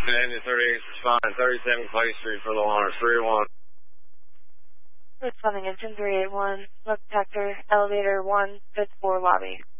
Engine 38, responding 37 Clay Street for the Honor 301. Responding Engine 381, smoke detector, elevator 1, 5th floor lobby.